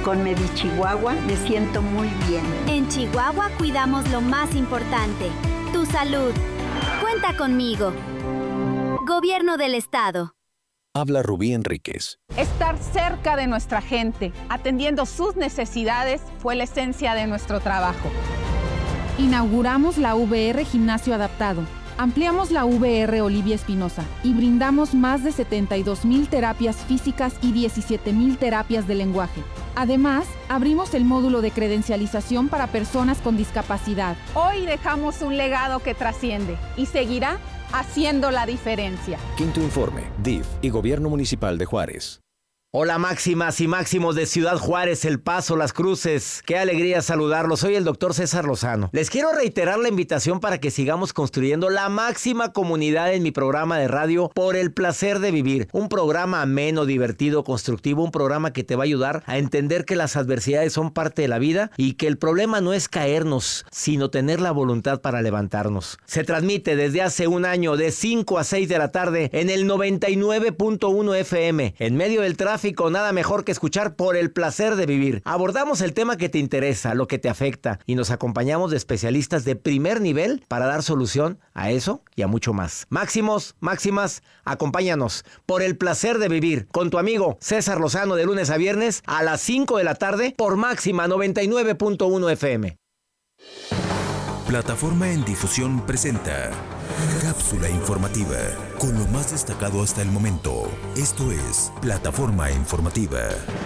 Con Medichihuahua me siento muy bien. En Chihuahua cuidamos lo más importante, tu salud. Cuenta conmigo. Gobierno del Estado. Habla Rubí Enríquez. Estar cerca de nuestra gente, atendiendo sus necesidades, fue la esencia de nuestro trabajo. Inauguramos la VR Gimnasio Adaptado. Ampliamos la VR Olivia Espinosa y brindamos más de 72,000 terapias físicas y 17,000 terapias de lenguaje. Además, abrimos el módulo de credencialización para personas con discapacidad. Hoy dejamos un legado que trasciende y seguirá haciendo la diferencia. Quinto informe, DIF y Gobierno Municipal de Juárez. Hola máximas y máximos de Ciudad Juárez, El Paso, Las Cruces. Qué alegría saludarlos. Soy el doctor César Lozano. Les quiero reiterar la invitación para que sigamos construyendo la máxima comunidad en mi programa de radio Por el Placer de Vivir. Un programa ameno, divertido, constructivo, un programa que te va a ayudar a entender que las adversidades son parte de la vida y que el problema no es caernos, sino tener la voluntad para levantarnos. Se transmite desde hace un año de 5 a 6 de la tarde en el 99.1 FM. En medio del tráfico, nada mejor que escuchar Por el Placer de Vivir. Abordamos el tema que te interesa, lo que te afecta, y nos acompañamos de especialistas de primer nivel para dar solución a eso y a mucho más. Máximos, máximas, acompáñanos. Por el Placer de Vivir, con tu amigo César Lozano, de lunes a viernes a las 5 de la tarde por Máxima 99.1 FM. Plataforma en Difusión presenta Cápsula informativa, con lo más destacado hasta el momento. Esto es Plataforma Informativa.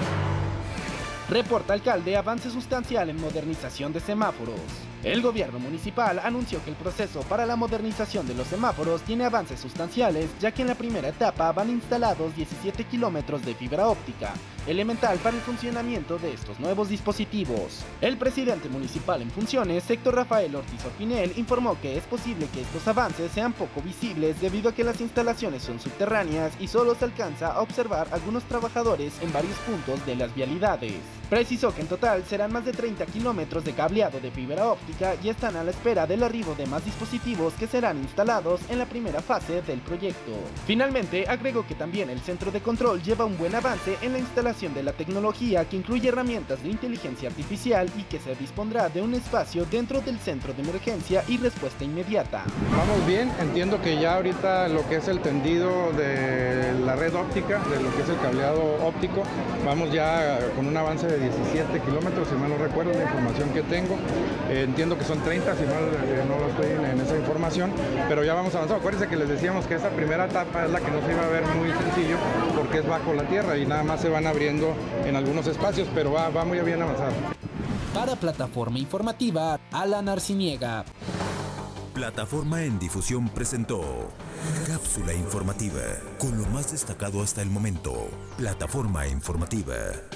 Reporta alcalde avance sustancial en modernización de semáforos. El gobierno municipal anunció que el proceso para la modernización de los semáforos tiene avances sustanciales, ya que en la primera etapa van instalados 17 kilómetros de fibra óptica, elemental para el funcionamiento de estos nuevos dispositivos. El presidente municipal en funciones, Héctor Rafael Ortiz Orpinel, informó que es posible que estos avances sean poco visibles debido a que las instalaciones son subterráneas y solo se alcanza a observar algunos trabajadores en varios puntos de las vialidades. Precisó que en total serán más de 30 kilómetros de cableado de fibra óptica y están a la espera del arribo de más dispositivos que serán instalados en la primera fase del proyecto. Finalmente, agregó que también el centro de control lleva un buen avance en la instalación de la tecnología que incluye herramientas de inteligencia artificial y que se dispondrá de un espacio dentro del centro de emergencia y respuesta inmediata. Vamos bien, entiendo que ya ahorita lo que es el tendido de la red óptica, de lo que es el cableado óptico, vamos ya con un avance de 17 kilómetros, si mal no recuerdo la información que tengo. Entiendo que son 30, si mal no estoy en esa información, pero ya vamos avanzando. Acuérdense que les decíamos que esa primera etapa es la que no se iba a ver muy sencillo porque es bajo la tierra y nada más se van abriendo en algunos espacios, pero va muy bien avanzado. Para Plataforma Informativa, Alan Arciniega. Plataforma en Difusión presentó Cápsula informativa, con lo más destacado hasta el momento. Plataforma Informativa.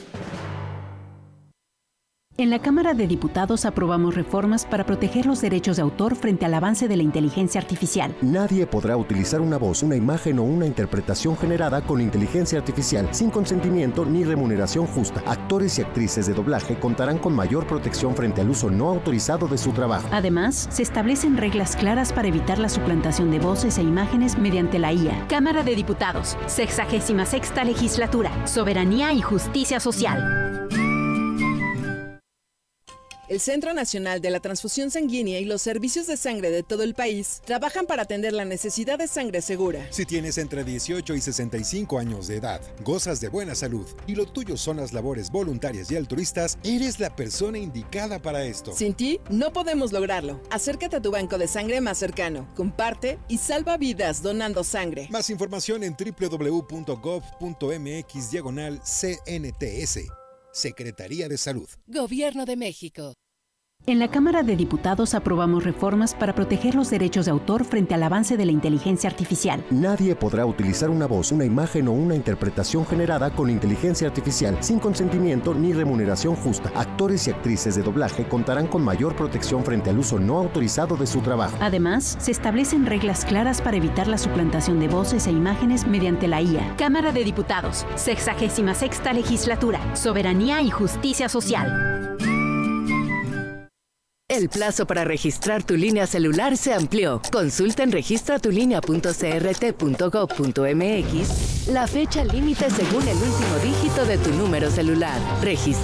En la Cámara de Diputados aprobamos reformas para proteger los derechos de autor frente al avance de la inteligencia artificial. Nadie podrá utilizar una voz, una imagen o una interpretación generada con inteligencia artificial sin consentimiento ni remuneración justa. Actores y actrices de doblaje contarán con mayor protección frente al uso no autorizado de su trabajo. Además, se establecen reglas claras para evitar la suplantación de voces e imágenes mediante la IA. Cámara de Diputados, 66ª Legislatura, Soberanía y Justicia Social. El Centro Nacional de la Transfusión Sanguínea y los servicios de sangre de todo el país trabajan para atender la necesidad de sangre segura. Si tienes entre 18 y 65 años de edad, gozas de buena salud y lo tuyo son las labores voluntarias y altruistas, eres la persona indicada para esto. Sin ti, no podemos lograrlo. Acércate a tu banco de sangre más cercano, comparte y salva vidas donando sangre. Más información en www.gov.mx/CNTS. Secretaría de Salud. Gobierno de México. En la Cámara de Diputados aprobamos reformas para proteger los derechos de autor frente al avance de la inteligencia artificial. Nadie podrá utilizar una voz, una imagen o una interpretación generada con inteligencia artificial sin consentimiento ni remuneración justa. Actores y actrices de doblaje contarán con mayor protección frente al uso no autorizado de su trabajo. Además, se establecen reglas claras para evitar la suplantación de voces e imágenes mediante la IA. Cámara de Diputados, 66ª Legislatura, Soberanía y Justicia Social. El plazo para registrar tu línea celular se amplió. Consulta en registratulinea.crt.gov.mx la fecha límite según el último dígito de tu número celular.